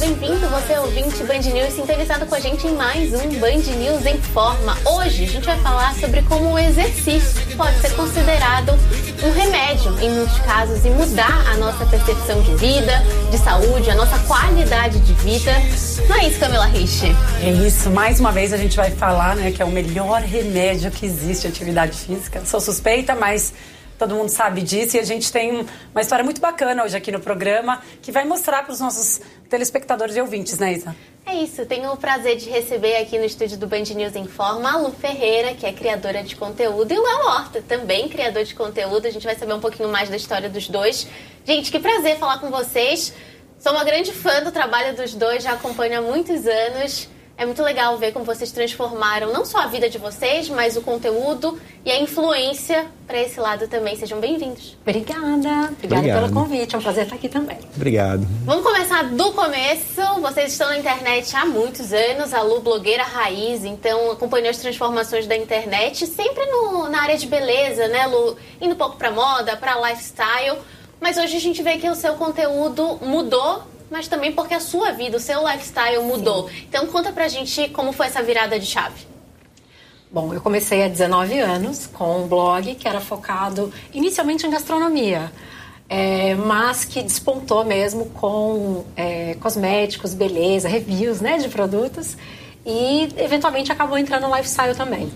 bem-vindo, você ouvinte Band News, sintonizado com a gente em mais um Band News em Forma. Hoje a gente vai falar sobre como o exercício pode ser considerado um remédio em muitos casos e mudar a nossa percepção de vida, de saúde, a nossa qualidade de vida. Não é isso, Camila Rich? É isso, mais uma vez a gente vai falar, né, que é o melhor remédio que existe, atividade física. Sou suspeita, mas todo mundo sabe disso e a gente tem uma história muito bacana hoje aqui no programa que vai mostrar para os nossos telespectadores e ouvintes, né, Isa? É isso, tenho o prazer de receber aqui no estúdio do Band News em Forma a Lu Ferreira, que é criadora de conteúdo, e o Léo Horta, também criador de conteúdo. A gente vai saber um pouquinho mais da história dos dois. Gente, que prazer falar com vocês. Sou uma grande fã do trabalho dos dois, já acompanho há muitos anos. É muito legal ver como vocês transformaram não só a vida de vocês, mas o conteúdo e a influência para esse lado também. Sejam bem-vindos. Obrigada pelo convite. É um prazer estar aqui também. Obrigado. Vamos começar do começo. Vocês estão na internet há muitos anos, a Lu, blogueira raiz, então acompanhou as transformações da internet, sempre na área de beleza, né, Lu? Indo um pouco para moda, para lifestyle. Mas hoje a gente vê que o seu conteúdo mudou, mas também porque a sua vida, o seu lifestyle mudou. Sim. Então conta pra gente como foi essa virada de chave. Bom, eu comecei há 19 anos com um blog que era focado inicialmente em gastronomia, mas que despontou mesmo com cosméticos, beleza, reviews, né, de produtos, e eventualmente acabou entrando no lifestyle também.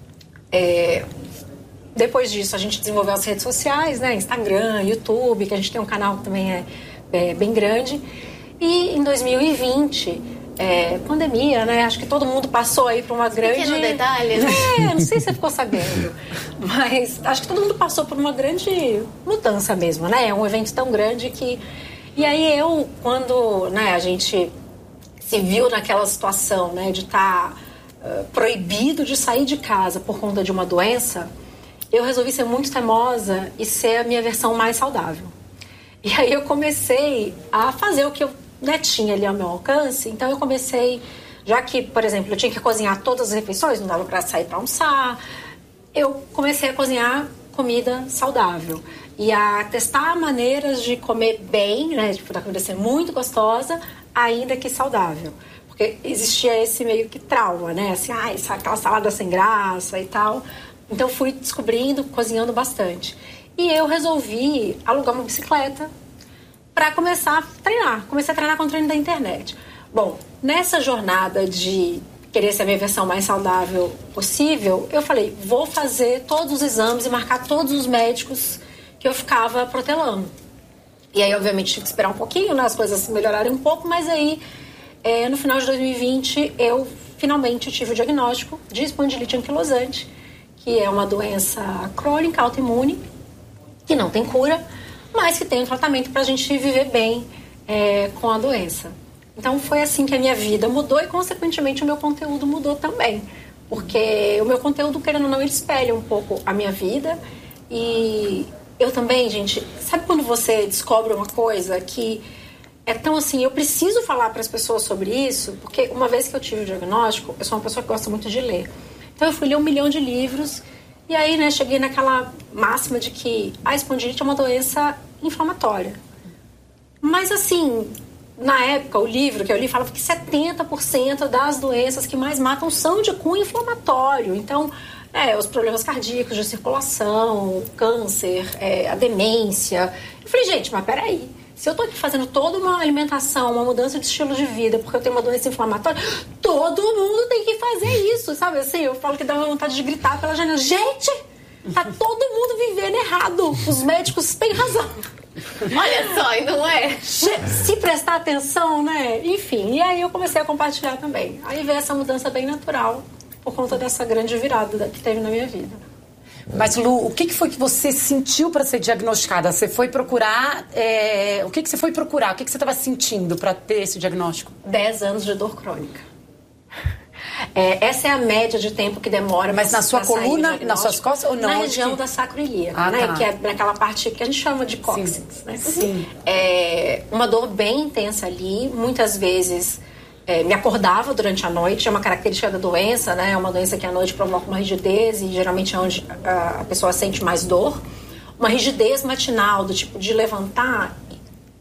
Depois disso a gente desenvolveu as redes sociais, né, Instagram, YouTube, que a gente tem um canal que também é bem grande. E em 2020, pandemia, né? Acho que todo mundo passou aí por uma grande... Pequeno detalhe, né? Não sei se você ficou sabendo. Mas acho que todo mundo passou por uma grande mudança mesmo, né? É um evento tão grande que... E aí quando, né, a gente se viu naquela situação, né, de estar proibido de sair de casa por conta de uma doença, eu resolvi ser muito teimosa e ser a minha versão mais saudável. E aí eu comecei a fazer o que eu tinha ali ao meu alcance. Então eu comecei, já que, por exemplo, eu tinha que cozinhar todas as refeições, não dava para sair para almoçar, eu comecei a cozinhar comida saudável e a testar maneiras de comer bem, né, da comida ser muito gostosa, ainda que saudável. Porque existia esse meio que trauma, né, assim, aquela salada sem graça e tal. Então fui descobrindo, cozinhando bastante. E eu resolvi alugar uma bicicleta para começar a treinar. Comecei a treinar com o treino da internet. Bom, nessa jornada de querer ser a minha versão mais saudável possível, eu falei, vou fazer todos os exames e marcar todos os médicos que eu ficava protelando. E aí, obviamente, tive que esperar um pouquinho, né, as coisas melhorarem um pouco, mas aí, no final de 2020, eu finalmente tive o diagnóstico de espondilite anquilosante, que é uma doença crônica autoimune, que não tem cura, mas que tem um tratamento para a gente viver bem com a doença. Então foi assim que a minha vida mudou e, consequentemente, o meu conteúdo mudou também. Porque o meu conteúdo, querendo ou não, ele espelha um pouco a minha vida. E eu também, gente, sabe quando você descobre uma coisa que é tão assim, eu preciso falar para as pessoas sobre isso? Porque uma vez que eu tive o diagnóstico, eu sou uma pessoa que gosta muito de ler. Então eu fui ler 1 milhão de livros. E aí, né, cheguei naquela máxima de que a espondilite é uma doença inflamatória. Mas, assim, na época, o livro que eu li falava que 70% das doenças que mais matam são de cunho inflamatório. Então, os problemas cardíacos, de circulação, o câncer, a demência. Eu falei, gente, mas peraí. Se eu tô aqui fazendo toda uma alimentação, uma mudança de estilo de vida, porque eu tenho uma doença inflamatória, todo mundo tem que fazer isso, sabe? Assim, eu falo que dá vontade de gritar pela janela. Gente, tá todo mundo vivendo errado. Os médicos têm razão. Olha só, e não é? Se prestar atenção, né? Enfim, e aí eu comecei a compartilhar também. Aí veio essa mudança bem natural, por conta dessa grande virada que teve na minha vida. Mas, Lu, o que foi que você sentiu para ser diagnosticada? Você foi procurar... o que você foi procurar? O que você estava sentindo para ter esse diagnóstico? 10 anos de dor crônica. Essa é a média de tempo que demora. Mas na sua coluna, nas suas costas ou não? Na região da sacroiliaca, né? Tá. Que é naquela parte que a gente chama de cóccix, né? Sim. Uma dor bem intensa ali, muitas vezes... me acordava durante a noite, é uma característica da doença, né? É uma doença que à noite provoca uma rigidez e geralmente é onde a pessoa sente mais dor. Uma rigidez matinal, do tipo de levantar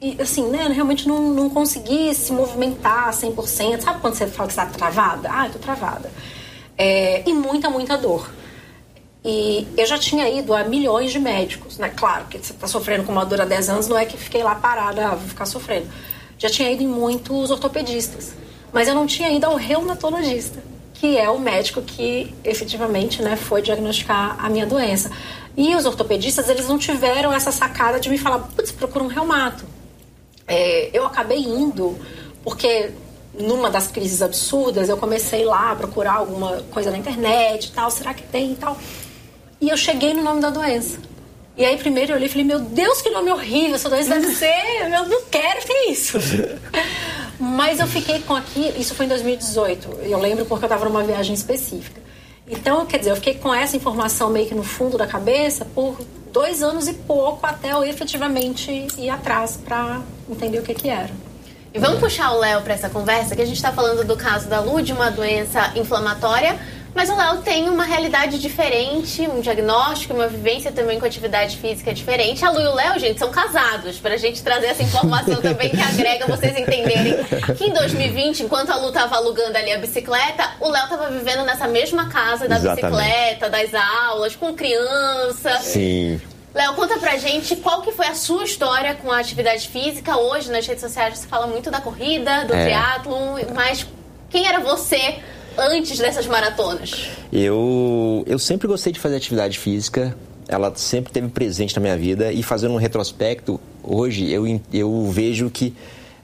E assim, né, realmente não consegui se movimentar 100%. Sabe quando você fala que você tá travada? Ah, eu tô travada. E muita dor. E eu já tinha ido a milhões de médicos, né? Claro, que você tá sofrendo com uma dor há 10 anos, não é que fiquei lá parada, vou ficar sofrendo. Já tinha ido em muitos ortopedistas. Mas eu não tinha ido ao reumatologista, que é o médico que efetivamente, né, foi diagnosticar a minha doença. E os ortopedistas, eles não tiveram essa sacada de me falar, putz, procura um reumato. Eu acabei indo porque numa das crises absurdas eu comecei lá a procurar alguma coisa na internet e tal, será que tem e tal. E eu cheguei no nome da doença. E aí primeiro eu olhei e falei, meu Deus, que nome horrível, essa doença deve ser, eu não quero ter isso. Mas eu fiquei com aqui, isso foi em 2018, eu lembro porque eu estava numa viagem específica. Então, quer dizer, eu fiquei com essa informação meio que no fundo da cabeça por 2 anos e pouco até eu efetivamente ir atrás para entender o que era. E vamos puxar o Léo para essa conversa, que a gente está falando do caso da Lu, de uma doença inflamatória, mas o Léo tem uma realidade diferente, um diagnóstico, uma vivência também com atividade física diferente. A Lu e o Léo, gente, são casados, para a gente trazer essa informação também que agrega vocês entenderem que em 2020, enquanto a Lu estava alugando ali a bicicleta, o Léo estava vivendo nessa mesma casa da bicicleta, das aulas, com criança. Sim. Léo, conta pra gente qual que foi a sua história com a atividade física. Hoje, nas redes sociais, você fala muito da corrida, do triatlon, mas quem era você antes dessas maratonas? Eu sempre gostei de fazer atividade física, ela sempre esteve presente na minha vida, e fazendo um retrospecto, hoje eu vejo que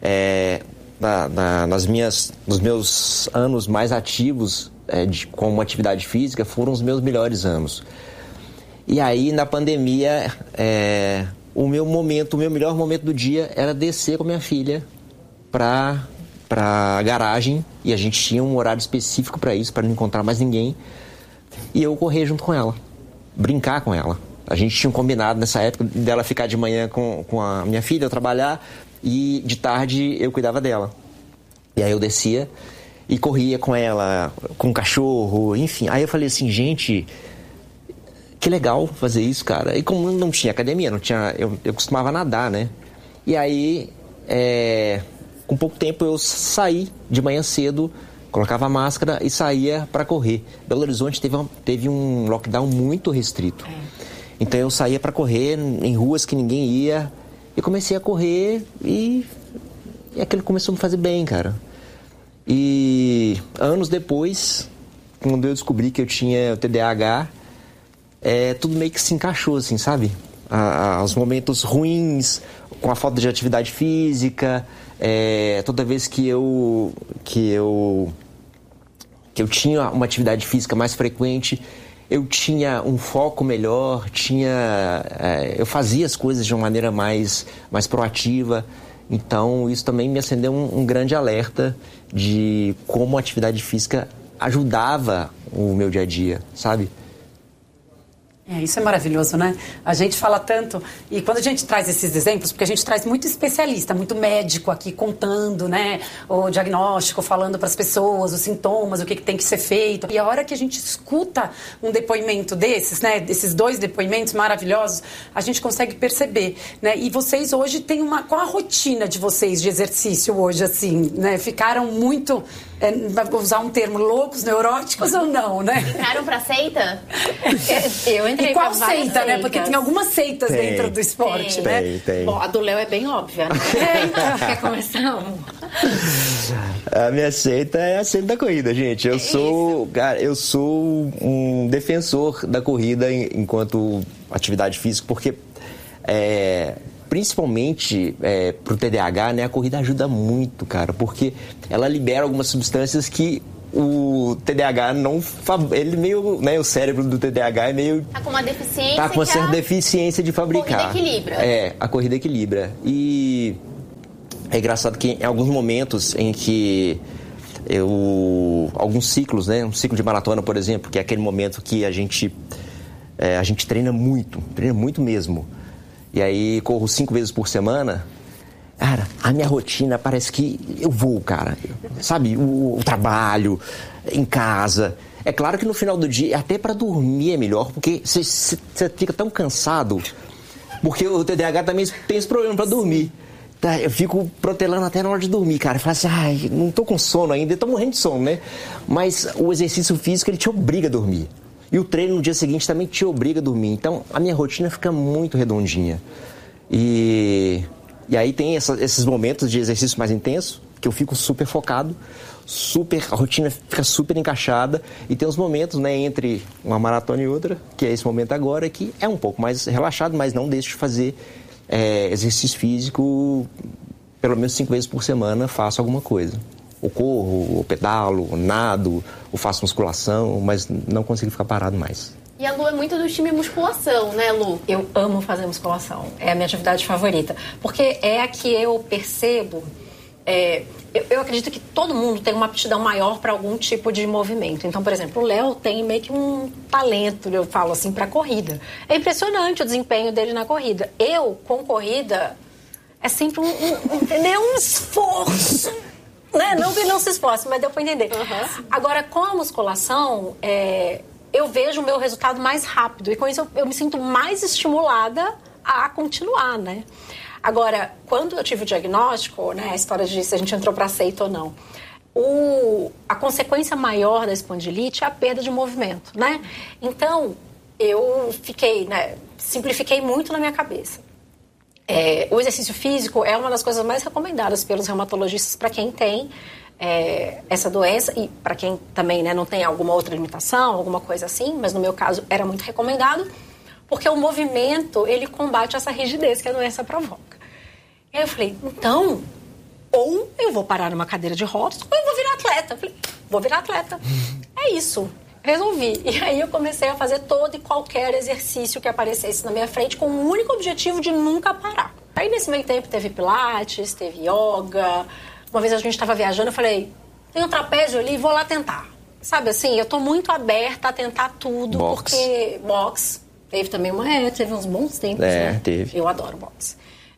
nos meus anos mais ativos com uma atividade física foram os meus melhores anos. E aí, na pandemia, o meu melhor momento do dia era descer com a minha filha para a garagem, e a gente tinha um horário específico para isso, para não encontrar mais ninguém, e eu correr junto com ela, brincar com ela. A gente tinha um combinado nessa época dela ficar de manhã com a minha filha, eu trabalhar, e de tarde eu cuidava dela. E aí eu descia e corria com ela, com o cachorro, enfim. Aí eu falei assim, gente, que legal fazer isso, cara. E como não tinha academia, eu costumava nadar, né? E aí, com pouco tempo eu saí de manhã cedo, colocava a máscara e saía para correr. Belo Horizonte teve um lockdown muito restrito. Então eu saía para correr em ruas que ninguém ia, e comecei a correr, e aquilo começou a me fazer bem, cara. E anos depois, quando eu descobri que eu tinha o TDAH, tudo meio que se encaixou, assim, sabe? Os momentos ruins, com a falta de atividade física, toda vez que eu tinha uma atividade física mais frequente, eu tinha um foco melhor, eu fazia as coisas de uma maneira mais proativa. Então, isso também me acendeu um grande alerta de como a atividade física ajudava o meu dia a dia, sabe? Isso é maravilhoso, né? A gente fala tanto, e quando a gente traz esses exemplos, porque a gente traz muito especialista, muito médico aqui contando, né, o diagnóstico, falando para as pessoas os sintomas, o que tem que ser feito. E a hora que a gente escuta um depoimento desses, né, desses 2 depoimentos maravilhosos, a gente consegue perceber, né? E vocês hoje têm qual a rotina de vocês de exercício hoje, assim, né? Ficaram muito, vou usar um termo, loucos, neuróticos ou não, né? Entraram pra seita? Eu entrei. E qual seita, seitas, né? Porque tem algumas seitas dentro do esporte, né? Tem. Bom, a do Léo é bem óbvia, né? Então, quer começar, amor? A minha seita é a seita da corrida, gente. Eu sou um defensor da corrida enquanto atividade física, porque principalmente pro TDAH, né, a corrida ajuda muito, cara, porque ela libera algumas substâncias que o TDAH ele meio, né, o cérebro do TDAH é meio... Tá com uma deficiência. Tá com uma certa deficiência de fabricar. A corrida equilibra. A corrida equilibra. E é engraçado que em alguns momentos em que alguns ciclos, né, um ciclo de maratona, por exemplo, que é aquele momento que a gente treina muito mesmo. E aí corro 5 vezes por semana. Cara, a minha rotina parece que eu vou, cara. Sabe, o trabalho, em casa. É claro que no final do dia, até para dormir é melhor, porque você fica tão cansado. Porque o TDAH também tem esse problema para dormir. eu fico protelando até na hora de dormir, cara. Eu falo assim, ai, não tô com sono ainda, eu tô morrendo de sono, né? Mas o exercício físico, ele te obriga a dormir. E o treino no dia seguinte também te obriga a dormir. Então, a minha rotina fica muito redondinha. E aí tem esses momentos de exercício mais intenso, que eu fico super focado, a rotina fica super encaixada. E tem os momentos, né, entre uma maratona e outra, que é esse momento agora, que é um pouco mais relaxado, mas não deixo de fazer exercício físico, pelo menos 5 vezes por semana faço alguma coisa. Ou corro, ou pedalo, ou nado, ou faço musculação, mas não consigo ficar parado mais. E a Lu é muito do time musculação, né, Lu? Eu amo fazer musculação, é a minha atividade favorita. Porque é a que eu percebo... Eu acredito que todo mundo tem uma aptidão maior para algum tipo de movimento. Então, por exemplo, o Léo tem meio que um talento, eu falo assim, para corrida. É impressionante o desempenho dele na corrida. Eu, com corrida, é sempre um esforço... Né? Não que ele não se esforce, mas deu pra entender. Uhum. Agora, com a musculação, eu vejo o meu resultado mais rápido. E com isso, eu me sinto mais estimulada a continuar, né? Agora, quando eu tive o diagnóstico, né, a história de se a gente entrou pra seita ou não, a consequência maior da espondilite é a perda de movimento, né? Então, eu simplifiquei muito na minha cabeça. O exercício físico é uma das coisas mais recomendadas pelos reumatologistas para quem tem essa doença e para quem também, né, não tem alguma outra limitação, alguma coisa assim, mas no meu caso era muito recomendado, porque o movimento, ele combate essa rigidez que a doença provoca. E aí eu falei, então, ou eu vou parar numa cadeira de rodas, ou eu vou virar atleta. Eu falei, vou virar atleta. É isso. Resolvi. E aí eu comecei a fazer todo e qualquer exercício que aparecesse na minha frente com o único objetivo de nunca parar. Aí nesse meio tempo teve pilates, teve yoga. Uma vez a gente estava viajando, eu falei, tem um trapézio ali, vou lá tentar. Sabe assim, eu tô muito aberta a tentar tudo. Boxe. Porque boxe, teve também teve uns bons tempos, né? Teve. Eu adoro boxe.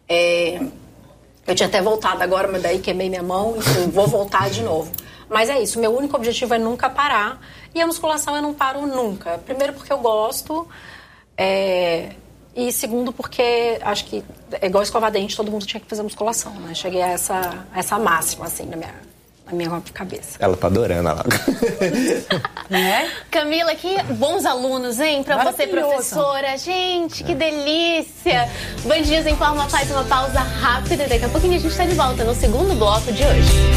Eu tinha até voltado agora, mas daí queimei minha mão, enfim, vou voltar de novo. Mas é isso, meu único objetivo é nunca parar. E a musculação eu não paro nunca. Primeiro porque eu gosto. E segundo porque acho que é igual escovar dente, todo mundo tinha que fazer musculação, né? Cheguei a essa máxima, assim, na minha cabeça. Ela tá adorando, ela. Né? Camila, que bons alunos, hein? Pra você, professora. Gente, que delícia. Band News Informa faz uma pausa rápida. Daqui a pouquinho a gente tá de volta no segundo bloco de hoje.